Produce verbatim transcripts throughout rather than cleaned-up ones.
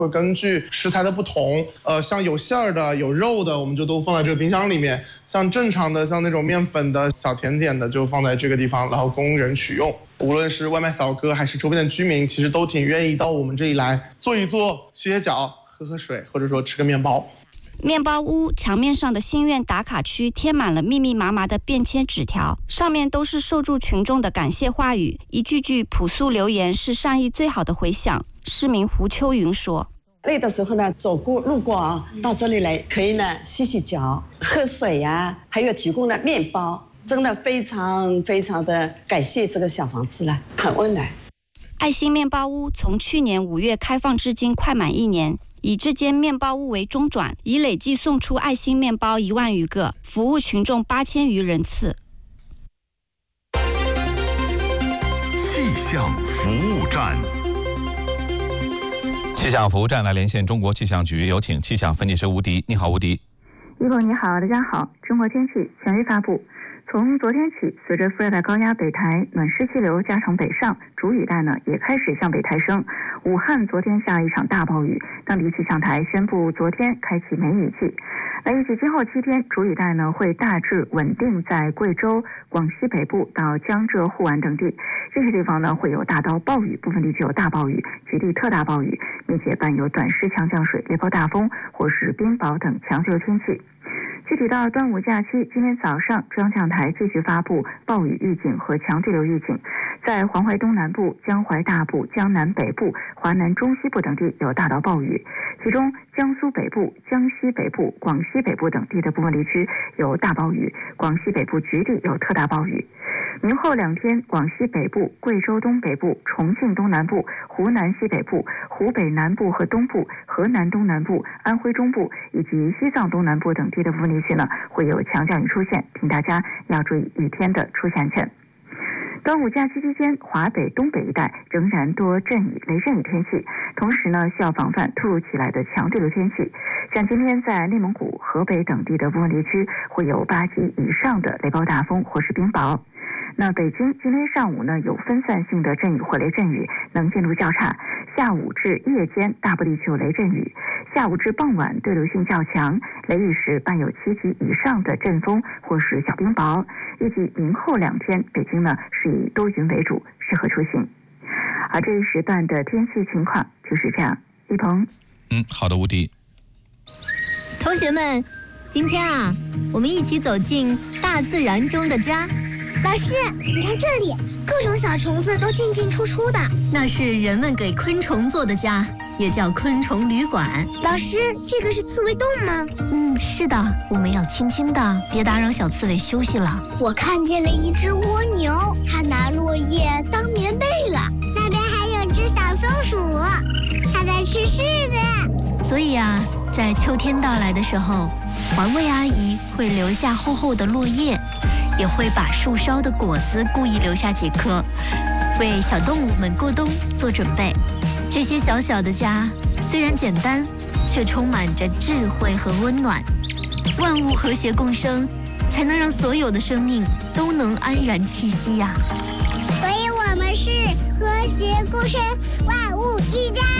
会根据食材的不同，呃，像有馅儿的、有肉的，我们就都放在这个冰箱里面；像正常的、像那种面粉的小甜点的，就放在这个地方，然后供人取用。无论是外卖小哥还是周边的居民，其实都挺愿意到我们这里来坐一坐、洗洗脚、喝喝水，或者说吃个面包。 面包屋墙面上的心愿打卡区贴满了密密麻麻的便签纸条，上面都是受助群众的感谢话语，一句句朴素留言是善意最好的回响。市民胡秋云说： 累的时候呢，走过路过啊，到这里来可以呢洗洗脚、喝水呀、啊，还有提供了面包，真的非常非常的感谢这个小房子了，很温暖。 爱心面包屋从去年五月开放至今快满一年。以这间面包屋为中转，已累计送出爱心面包一万余个，服务群众八千余人次。 气象服务站， 气象服务站来连线中国气象局，有请气象分析师吴迪。你好，吴迪。 一峰你好，大家好。中国天气权威发布。从昨天起，随着副热带高压北抬，暖湿气流加强北上，主雨带呢也开始向北抬升。武汉昨天下了一场大暴雨，当地气象台宣布昨天开启梅雨季。那预计今后七天，主雨带呢会大致稳定在贵州、广西北部到江浙沪皖等地，这些地方呢会有大到暴雨，部分地区有大暴雨，局地特大暴雨，并且伴有短时强降水、雷暴大风或是冰雹等强劲天气。具体到端午假期，今天早上中央气象台继续发布暴雨预警和强对流预警，在黄淮东南部、江淮大部、江南北部、华南中西部等地有大到暴雨，其中江苏北部、江西北部、广西北部等地的部分地区有大暴雨，广西北部局地有特大暴雨。明后两天，广西北部、贵州东北部、重庆东南部、湖南西北部、湖北南部和东部、河南东南部、安徽中部以及西藏东南部等地的部分地区呢，会有强降雨出现，请大家要注意雨天的出现权。端午假期期间，华北、东北一带仍然多阵雨、雷阵雨天气，同时呢，需要防范突如其来的强对流天气。像今天在内蒙古、河北等地的部分地区会有八级以上的雷暴大风或是冰雹。那北京今天上午呢有分散性的阵雨或雷阵雨，能见度较差。下午至夜间大部地区有雷阵雨，下午至傍晚对流性较强，雷雨时伴有七级以上的阵风或是小冰雹。预计明后两天，北京呢是以多云为主，适合出行。而这一时段的天气情况就是这样。一鹏， 嗯，好的，吴迪。 同学们，今天啊，我们一起走进大自然中的家。 老师，你看这里，各种小虫子都进进出出的， 那是人们给昆虫做的家，也叫昆虫旅馆。 老师，这个是刺猬洞吗？ 嗯，是的，我们要轻轻的，别打扰小刺猬休息了。 我看见了一只蜗牛，它拿落叶当棉被了。那边还有只小松鼠，它在吃柿子。 所以啊，在秋天到来的时候，环卫阿姨会留下厚厚的落叶，也会把树梢的果子故意留下几颗，为小动物们过冬做准备。这些小小的家虽然简单，却充满着智慧和温暖。万物和谐共生，才能让所有的生命都能安然栖息呀、啊。 所以我们是和谐共生，万物一家。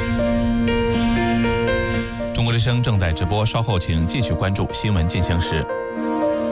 中国之声正在直播，稍后请继续关注新闻进行时。